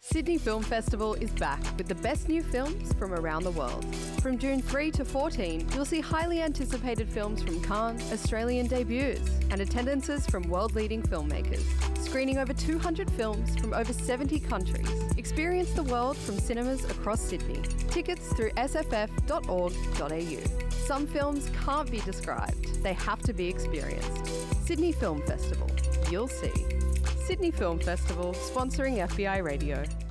Sydney Film Festival is back with the best new films from around the world. From June 3 to 14, you'll see highly anticipated films from Cannes, Australian debuts, and attendances from world-leading filmmakers. Screening over 200 films from over 70 countries. Experience the world from cinemas across Sydney. Tickets through sff.org.au. Some films can't be described, they have to be experienced. Sydney Film Festival. You'll see. Sydney Film Festival, sponsoring FBI Radio.